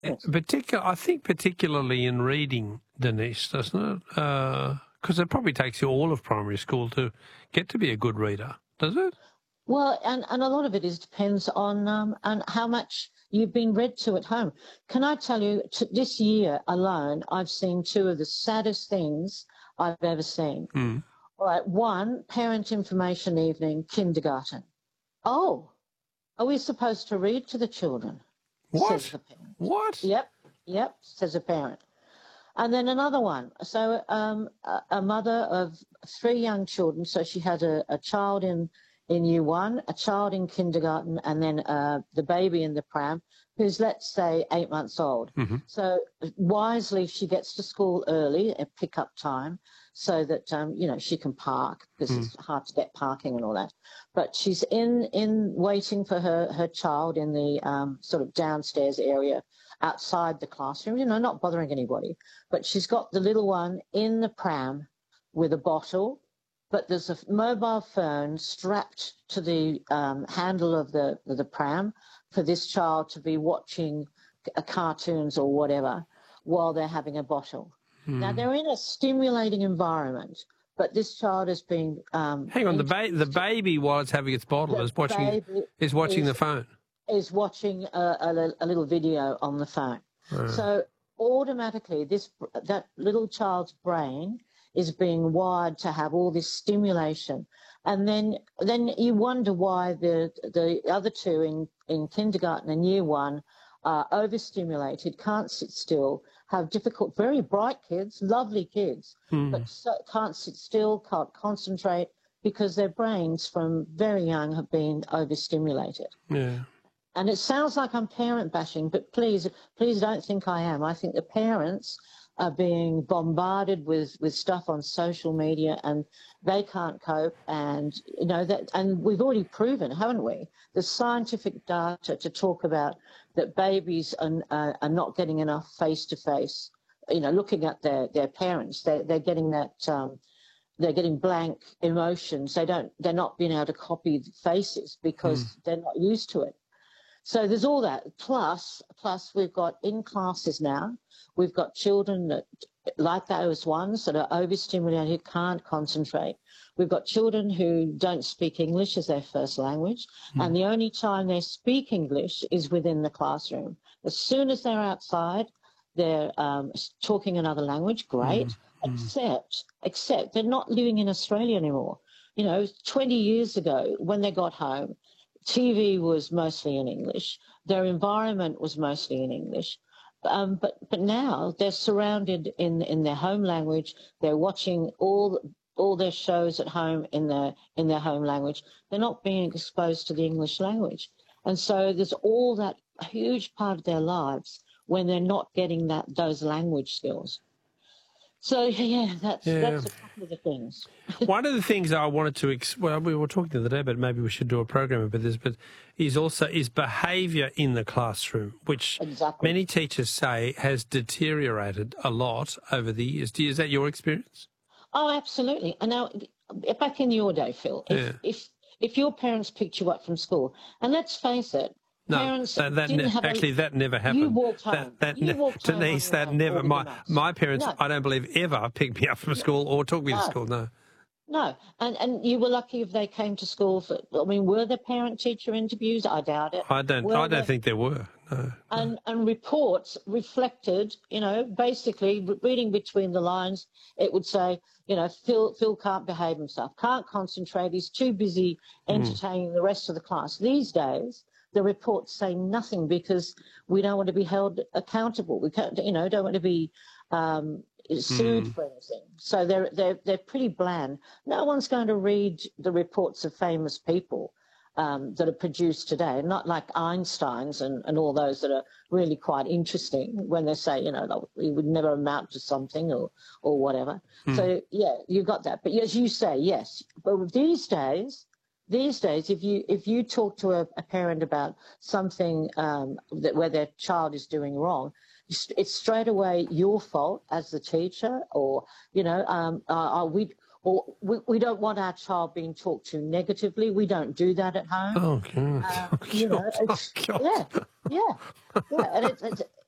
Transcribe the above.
Yes. I think particularly in reading, Denise, doesn't it? Because it probably takes you all of primary school to get to be a good reader, does it? Well, and a lot of it depends on how much you've been read to at home. Can I tell you, this year alone, I've seen two of the saddest things I've ever seen. Mm. All right, one, parent information evening, kindergarten. Oh, are we supposed to read to the children? What? Says the parent. What? Yep, says a parent. And then another one. So a mother of three young children. So she had a child in year one, a child in kindergarten, and then the baby in the pram, who's, let's say, 8 months old. Mm-hmm. So wisely, she gets to school early at pick-up time so that, she can park, because it's hard to get parking and all that. But she's in waiting for her child in the sort of downstairs area outside the classroom, not bothering anybody. But she's got the little one in the pram with a bottle, but there's a mobile phone strapped to the handle of the pram for this child to be watching cartoons or whatever while they're having a bottle. Now, they're in a stimulating environment, but this child is being... Hang on, the baby, while it's having its bottle, is watching the phone. Is watching a little video on the phone. So automatically, that little child's brain is being wired to have all this stimulation. And then you wonder why the other two in kindergarten and year one are overstimulated, can't sit still, have difficult, very bright kids, lovely kids, but can't sit still, can't concentrate, because their brains from very young have been overstimulated. Yeah. And it sounds like I'm parent bashing, but please don't think I am. I think the parents are being bombarded with stuff on social media, and they can't cope. And and we've already proven, haven't we, the scientific data to talk about that babies are not getting enough face-to-face. Looking at their parents, they're getting that. They're getting blank emotions. They're not being able to copy faces because they're not used to it. So there's all that. Plus we've got in classes now, we've got children that, like those ones that are overstimulated, who can't concentrate. We've got children who don't speak English as their first language, and the only time they speak English is within the classroom. As soon as they're outside, they're talking another language, great, except they're not living in Australia anymore. 20 years ago, when they got home, TV was mostly in English. Their environment was mostly in English. But now they're surrounded in their home language. They're watching all their shows at home in their home language. They're not being exposed to the English language. And so there's all that huge part of their lives when they're not getting those language skills. So, that's a couple of the things. One of the things I wanted to, we were talking the other day, but maybe we should do a program about this, but is behaviour in the classroom, which many teachers say has deteriorated a lot over the years. Is that your experience? Oh, absolutely. And now, back in your day, Phil, if your parents picked you up from school, and let's face it, parents that never happened. You walked home. Denise, that never. My parents, I don't believe, ever picked me up from school or took me to school. No, and you were lucky if they came to school. Were there parent-teacher interviews? I doubt it. I don't think there were. No. And reports reflected, basically reading between the lines, it would say, Phil can't behave himself, can't concentrate, he's too busy entertaining the rest of the class. These days, the reports say nothing because we don't want to be held accountable. We can't, don't want to be sued for anything. So they're pretty bland. No one's going to read the reports of famous people that are produced today, not like Einstein's and all those that are really quite interesting when they say, we would never amount to something or whatever. So, you got that. But as you say, yes. But these days, if you talk to a parent about something where their child is doing wrong, it's straight away your fault as the teacher, or we don't want our child being talked to negatively. We don't do that at home. Oh God! And